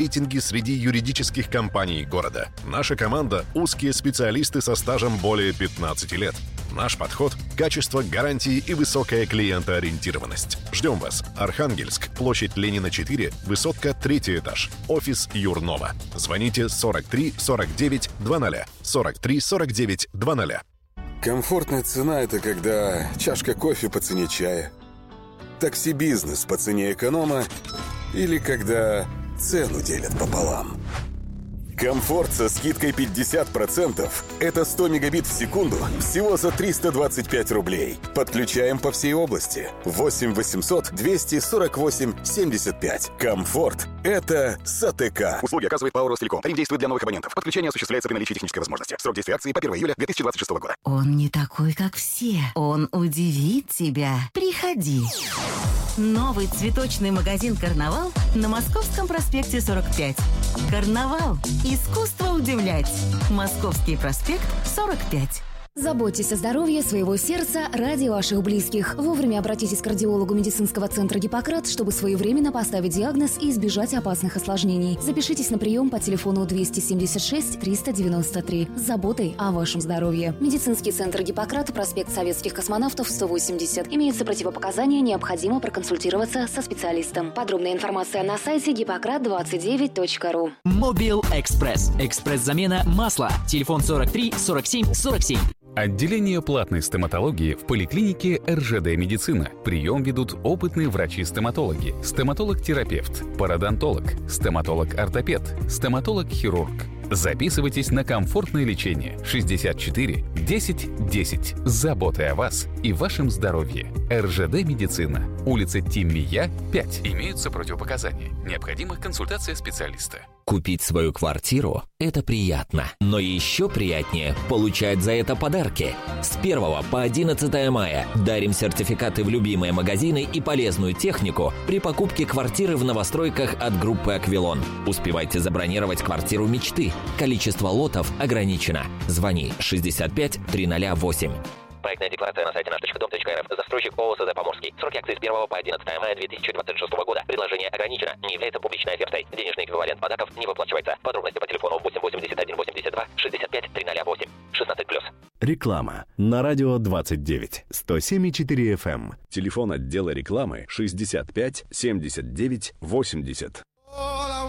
рейтинги среди юридических компаний города. Наша команда – узкие специалисты со стажем более 15 лет. Наш подход – качество, гарантии и высокая клиентоориентированность. Ждем вас. Архангельск, площадь Ленина, 4, высотка, 3 этаж. Офис Юрнова. Звоните 43 49 00. 43 49 00. Комфортная цена – это когда чашка кофе по цене чая, такси-бизнес по цене эконома или когда цену делят пополам. Комфорт со скидкой 50% – это 100 мегабит в секунду всего за 325 рублей. Подключаем по всей области. 8 800 248 75. Комфорт – это САТК. Услуги оказывает ПАО «Ростелеком». Тариф действует для новых абонентов. Подключение осуществляется при наличии технической возможности. Срок действия акции по 1 июля 2026 года. Он не такой, как все. Он удивит тебя. Приходи. Новый цветочный магазин «Карнавал» на Московском проспекте 45. «Карнавал. Искусство удивлять». Московский проспект 45. Заботьтесь о здоровье своего сердца ради ваших близких. Вовремя обратитесь к кардиологу медицинского центра «Гиппократ», чтобы своевременно поставить диагноз и избежать опасных осложнений. Запишитесь на прием по телефону 276 393 с заботой о вашем здоровье. Медицинский центр «Гиппократ», проспект Советских космонавтов, 180. Имеются противопоказания, необходимо проконсультироваться со специалистом. Подробная информация на сайте hippocrat29.ru. Мобил Экспресс. Экспресс-замена масла. Телефон 43 47 47. Отделение платной стоматологии в поликлинике РЖД «Медицина». Прием ведут опытные врачи-стоматологи, стоматолог-терапевт, пародонтолог, стоматолог-ортопед, стоматолог-хирург. Записывайтесь на комфортное лечение. 64 10 10. С заботой о вас и вашем здоровье. РЖД «Медицина». Улица Тиммия, 5. Имеются противопоказания. Необходима консультация специалиста. Купить свою квартиру – это приятно. Но еще приятнее получать за это подарки. С 1 по 11 мая дарим сертификаты в любимые магазины и полезную технику при покупке квартиры в новостройках от группы «Аквилон». Успевайте забронировать квартиру мечты. Количество лотов ограничено. Звони 65 308. Проектная декларация на сайте наш.дом.рф. Застройщик ООО «СД Поморский». Сроки акции с 1 по 11 мая 2026 года. Предложение ограничено. Не является публичной офертой. Денежный эквивалент подарков не выплачивается. Подробности по телефону 881 82 65 308. 16+. Реклама. На радио 29. 107,4 FM. Телефон отдела рекламы 65 79 80.